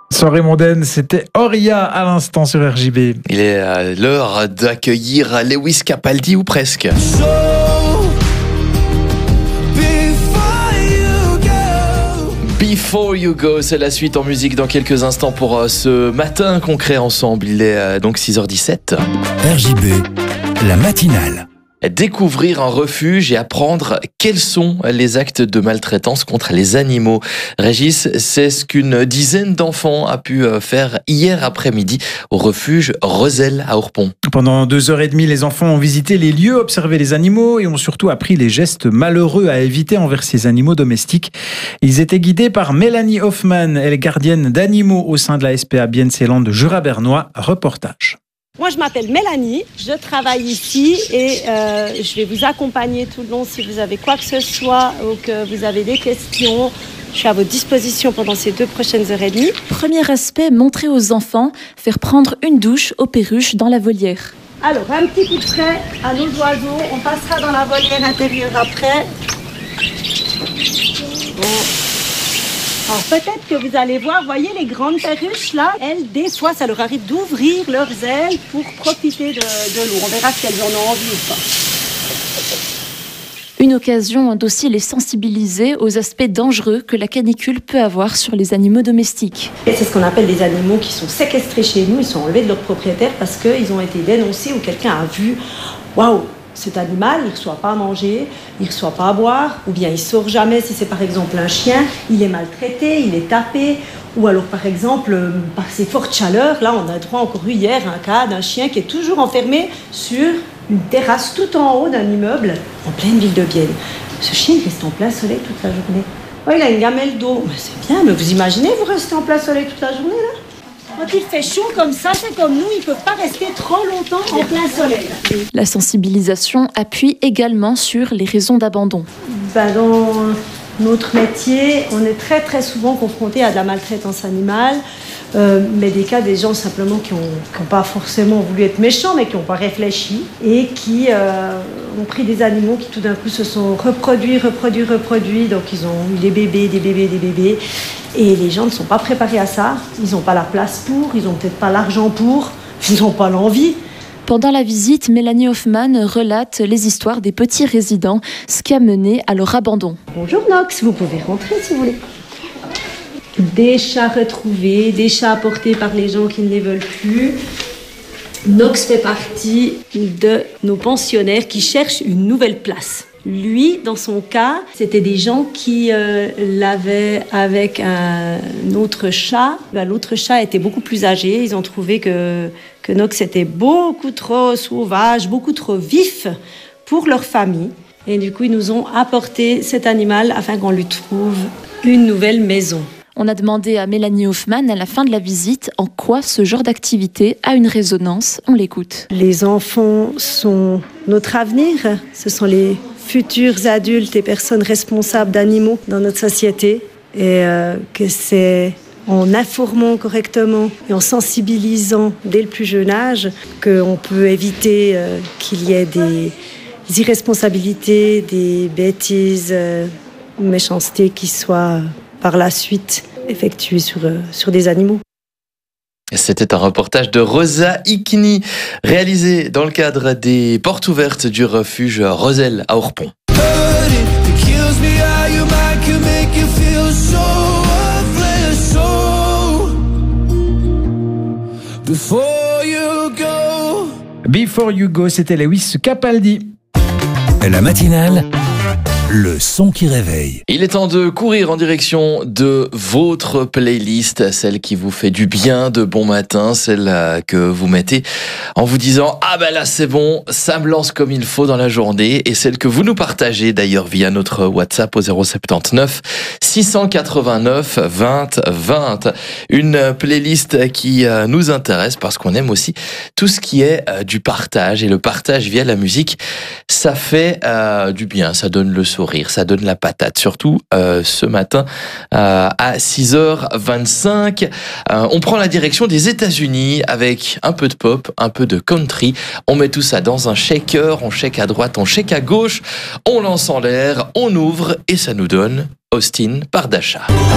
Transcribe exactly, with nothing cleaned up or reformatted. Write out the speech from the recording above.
Soirée mondaine, c'était Oria à l'instant sur R J B. Il est euh, l'heure d'accueillir Lewis Capaldi ou presque. Before You Go, c'est la suite en musique dans quelques instants pour euh, ce matin qu'on crée ensemble. Il est euh, donc six heures dix-sept. R J B, la matinale. Découvrir un refuge et apprendre quels sont les actes de maltraitance contre les animaux. Régis, c'est ce qu'une dizaine d'enfants a pu faire hier après-midi au refuge Roselle à Orpont. Pendant deux heures et demie, les enfants ont visité les lieux, observé les animaux et ont surtout appris les gestes malheureux à éviter envers ces animaux domestiques. Ils étaient guidés par Mélanie Hoffman, elle est gardienne d'animaux au sein de la S P A Bienseland de Jura-Bernois. Reportage. Moi, je m'appelle Mélanie, je travaille ici et euh, je vais vous accompagner tout le long si vous avez quoi que ce soit ou que vous avez des questions. Je suis à votre disposition pendant ces deux prochaines heures et demie. Premier aspect, montrer aux enfants, faire prendre une douche aux perruches dans la volière. Alors, un petit coup de frais à nos oiseaux. On passera dans la volière intérieure après. Bon. Alors peut-être que vous allez voir, voyez les grandes perruches là, elles, des fois, ça leur arrive d'ouvrir leurs ailes pour profiter de, de l'eau. On verra si elles en ont envie ou pas. Une occasion d'aussi les sensibiliser aux aspects dangereux que la canicule peut avoir sur les animaux domestiques. Et c'est ce qu'on appelle les animaux qui sont séquestrés chez nous, ils sont enlevés de leur propriétaire parce qu'ils ont été dénoncés ou quelqu'un a vu, waouh, cet animal, il ne reçoit pas à manger, il ne reçoit pas à boire, ou bien il ne sort jamais si c'est par exemple un chien, il est maltraité, il est tapé, ou alors par exemple, par ces fortes chaleurs, là on a droit encore eu hier un cas d'un chien qui est toujours enfermé sur une terrasse tout en haut d'un immeuble en pleine ville de Bienne. Ce chien il reste en plein soleil toute la journée. Oh, il a une gamelle d'eau, mais c'est bien, mais vous imaginez vous restez en plein soleil toute la journée là ? Quand il fait chaud comme ça, c'est comme nous, ils ne peuvent pas rester trop longtemps en plein soleil. La sensibilisation appuie également sur les raisons d'abandon. Ben dans notre métier, on est très très souvent confronté à de la maltraitance animale, euh, mais des cas des gens simplement qui n'ont qui ont pas forcément voulu être méchants, mais qui n'ont pas réfléchi et qui euh, ont pris des animaux qui tout d'un coup se sont reproduits, reproduits, reproduits. Donc ils ont eu des bébés, des bébés, des bébés. Et les gens ne sont pas préparés à ça, ils n'ont pas la place pour, ils n'ont peut-être pas l'argent pour, ils n'ont pas l'envie. Pendant la visite, Mélanie Hoffman relate les histoires des petits résidents, ce qui a mené à leur abandon. Bonjour Nox, vous pouvez rentrer si vous voulez. Des chats retrouvés, des chats apportés par les gens qui ne les veulent plus. Nox fait partie de nos pensionnaires qui cherchent une nouvelle place. Lui, dans son cas, c'était des gens qui euh, l'avaient avec un autre chat. Ben, l'autre chat était beaucoup plus âgé. Ils ont trouvé que, que Nox était beaucoup trop sauvage, beaucoup trop vif pour leur famille. Et du coup, ils nous ont apporté cet animal afin qu'on lui trouve une nouvelle maison. On a demandé à Mélanie Hoffman à la fin de la visite en quoi ce genre d'activité a une résonance. On l'écoute. Les enfants sont notre avenir. Ce sont les futurs adultes et personnes responsables d'animaux dans notre société. Et euh, que c'est en informant correctement et en sensibilisant dès le plus jeune âge qu'on peut éviter euh, qu'il y ait des irresponsabilités, des bêtises, euh, méchancetés qui soient par la suite effectuées sur, euh, sur des animaux. C'était un reportage de Rosa Ikni, réalisé dans le cadre des portes ouvertes du refuge Roselle à Orpont. Before You Go, c'était Lewis Capaldi. La matinale, le son qui réveille. Il est temps de courir en direction de votre playlist, celle qui vous fait du bien de bon matin, celle que vous mettez en vous disant « Ah ben là c'est bon, ça me lance comme il faut dans la journée » et celle que vous nous partagez d'ailleurs via notre WhatsApp au zéro soixante-dix-neuf six cent quatre-vingt-neuf vingt vingt. Une playlist qui nous intéresse parce qu'on aime aussi tout ce qui est du partage et le partage via la musique, ça fait euh, du bien, ça donne le sourire, ça donne la patate, surtout euh, ce matin euh, à six heures vingt-cinq. Euh, on prend la direction des États-Unis avec un peu de pop, un peu de country. On met tout ça dans un shaker, on shake à droite, on shake à gauche, on lance en l'air, on ouvre et ça nous donne Austin par Dasha.